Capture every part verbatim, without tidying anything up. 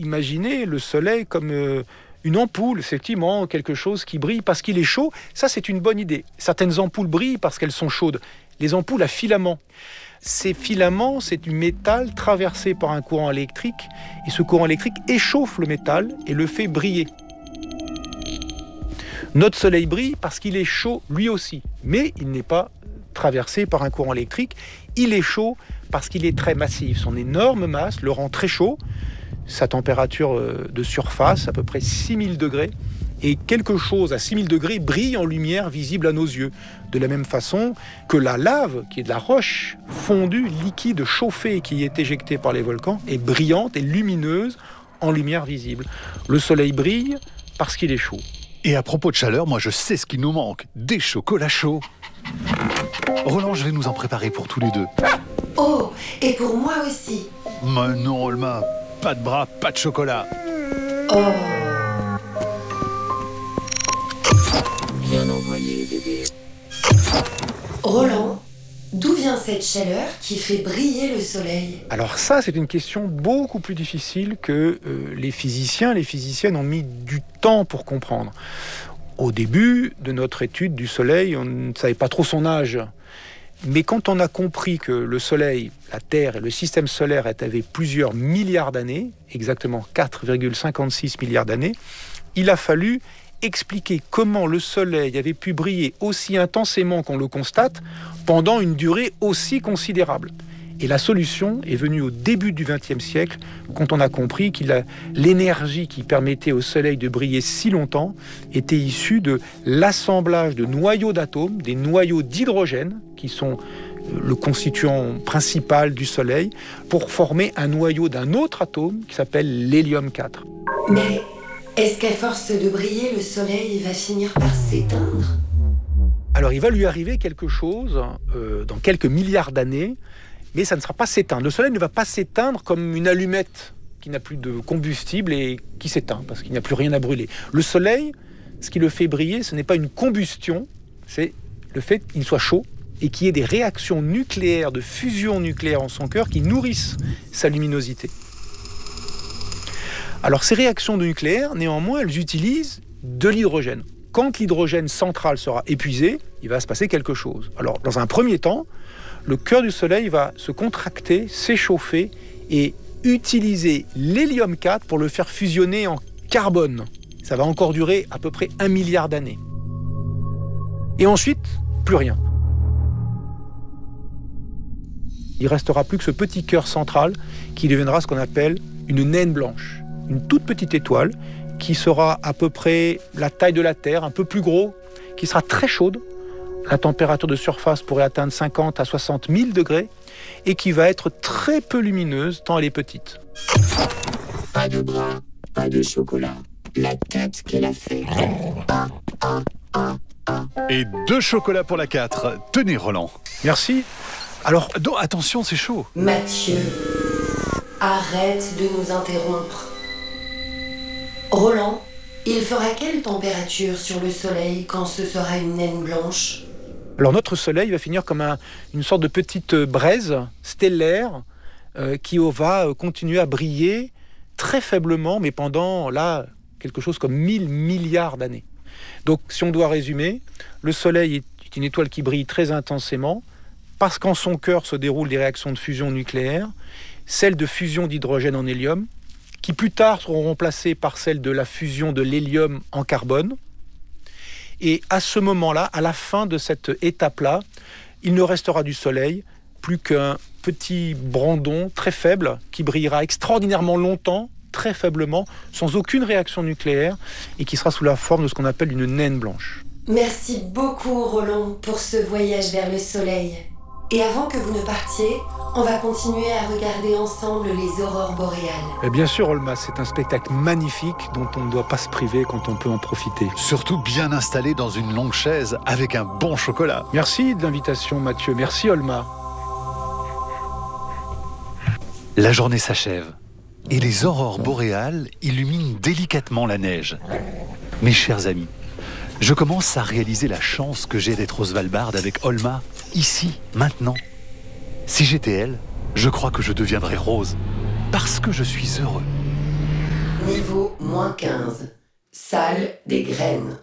imaginer le soleil comme euh, une ampoule, effectivement, quelque chose qui brille parce qu'il est chaud. Ça, c'est une bonne idée. Certaines ampoules brillent parce qu'elles sont chaudes. Les ampoules à filaments. Ces filaments, c'est du métal traversé par un courant électrique. Et ce courant électrique échauffe le métal et le fait briller. Notre soleil brille parce qu'il est chaud lui aussi. Mais il n'est pas traversé par un courant électrique. Il est chaud parce qu'il est très massif. Son énorme masse le rend très chaud. Sa température de surface, à peu près six mille degrés. Et quelque chose à six mille degrés brille en lumière visible à nos yeux. De la même façon que la lave, qui est de la roche fondue, liquide, chauffée, qui est éjectée par les volcans, est brillante et lumineuse en lumière visible. Le soleil brille parce qu'il est chaud. Et à propos de chaleur, moi je sais ce qu'il nous manque. Des chocolats chauds. Roland, je vais nous en préparer pour tous les deux. Oh, et pour moi aussi. Mais non, Olma, pas de bras, pas de chocolat. Oh. Bien envoyé, bébé. Roland, d'où vient cette chaleur qui fait briller le soleil ? Alors ça, c'est une question beaucoup plus difficile que euh, les physiciens, les physiciennes ont mis du temps pour comprendre. Au début de notre étude du soleil, on ne savait pas trop son âge. Mais quand on a compris que le soleil, la Terre et le système solaire avaient plusieurs milliards d'années, exactement quatre virgule cinquante-six milliards d'années, il a fallu expliquer comment le soleil avait pu briller aussi intensément qu'on le constate pendant une durée aussi considérable. Et la solution est venue au début du vingtième siècle, quand on a compris que la, l'énergie qui permettait au soleil de briller si longtemps était issue de l'assemblage de noyaux d'atomes, des noyaux d'hydrogène, qui sont le constituant principal du soleil, pour former un noyau d'un autre atome qui s'appelle l'hélium quatre. Mais est-ce qu'à force de briller, le soleil va finir par s'éteindre ? Alors il va lui arriver quelque chose euh, dans quelques milliards d'années, mais ça ne sera pas s'éteindre. Le soleil ne va pas s'éteindre comme une allumette qui n'a plus de combustible et qui s'éteint parce qu'il n'y a plus rien à brûler. Le soleil, ce qui le fait briller, ce n'est pas une combustion, c'est le fait qu'il soit chaud et qu'il y ait des réactions nucléaires, de fusion nucléaire en son cœur qui nourrissent sa luminosité. Alors ces réactions de nucléaire, néanmoins, elles utilisent de l'hydrogène. Quand l'hydrogène central sera épuisé, il va se passer quelque chose. Alors dans un premier temps, le cœur du soleil va se contracter, s'échauffer et utiliser l'hélium quatre pour le faire fusionner en carbone. Ça va encore durer à peu près un milliard d'années. Et ensuite, plus rien. Il ne restera plus que ce petit cœur central qui deviendra ce qu'on appelle une naine blanche. Une toute petite étoile qui sera à peu près la taille de la Terre, un peu plus gros, qui sera très chaude. La température de surface pourrait atteindre cinquante à soixante mille degrés et qui va être très peu lumineuse tant elle est petite. Pas de bras, pas de chocolat. La tête qu'elle a fait. Ah, ah, ah, ah. Et deux chocolats pour la quatre. Tenez, Roland. Merci. Alors, non, attention, c'est chaud. Mathieu, arrête de nous interrompre. Roland, il fera quelle température sur le soleil quand ce sera une naine blanche ? Alors notre soleil va finir comme un, une sorte de petite braise stellaire euh, qui va continuer à briller très faiblement, mais pendant là quelque chose comme mille milliards d'années. Donc si on doit résumer, le soleil est une étoile qui brille très intensément parce qu'en son cœur se déroulent des réactions de fusion nucléaire, celles de fusion d'hydrogène en hélium, qui plus tard seront remplacées par celles de la fusion de l'hélium en carbone. Et à ce moment-là, à la fin de cette étape-là, il ne restera du soleil plus qu'un petit brandon très faible qui brillera extraordinairement longtemps, très faiblement, sans aucune réaction nucléaire et qui sera sous la forme de ce qu'on appelle une naine blanche. Merci beaucoup, Roland, pour ce voyage vers le soleil. Et avant que vous ne partiez, on va continuer à regarder ensemble les aurores boréales. Et bien sûr, Olma, c'est un spectacle magnifique dont on ne doit pas se priver quand on peut en profiter. Surtout bien installé dans une longue chaise avec un bon chocolat. Merci de l'invitation, Mathieu. Merci, Olma. La journée s'achève et les aurores boréales illuminent délicatement la neige. Mes chers amis, je commence à réaliser la chance que j'ai d'être au Svalbard avec Olma, ici, maintenant. Si j'étais elle, je crois que je deviendrais rose, parce que je suis heureux. Niveau moins quinze. Salle des graines.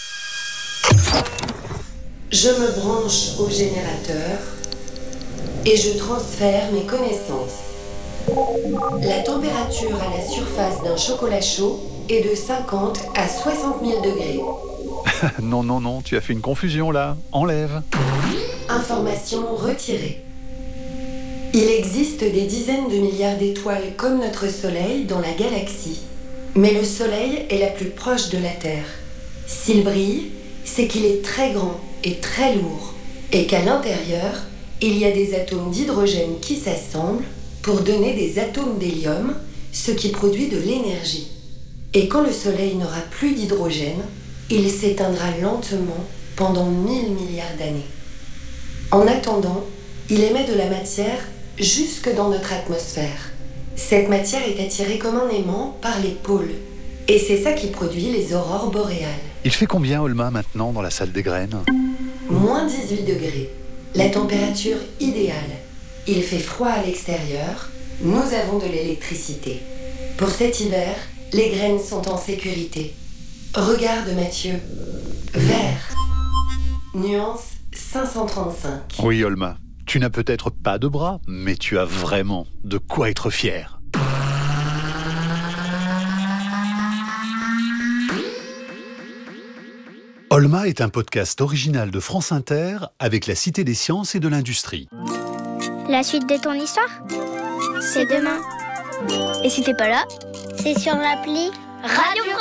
Je me branche au générateur et je transfère mes connaissances. La température à la surface d'un chocolat chaud est de cinquante à soixante mille degrés. Non, non, non, tu as fait une confusion là. Enlève. Information retirée. Il existe des dizaines de milliards d'étoiles comme notre Soleil dans la galaxie. Mais le Soleil est la plus proche de la Terre. S'il brille, c'est qu'il est très grand et très lourd, et qu'à l'intérieur, il y a des atomes d'hydrogène qui s'assemblent pour donner des atomes d'hélium, ce qui produit de l'énergie. Et quand le Soleil n'aura plus d'hydrogène, il s'éteindra lentement pendant mille milliards d'années. En attendant, il émet de la matière jusque dans notre atmosphère. Cette matière est attirée comme un aimant par les pôles. Et c'est ça qui produit les aurores boréales. Il fait combien, Olma, maintenant, dans la salle des graines? Moins dix-huit degrés. La température idéale. Il fait froid à l'extérieur. Nous avons de l'électricité. Pour cet hiver, les graines sont en sécurité. Regarde, Mathieu. Vert. Nuance cinq cent trente-cinq. Oui, Olma. Tu n'as peut-être pas de bras, mais tu as vraiment de quoi être fier. Olma est un podcast original de France Inter avec la Cité des Sciences et de l'Industrie. La suite de ton histoire, c'est demain. Et si t'es pas là, c'est sur l'appli Radio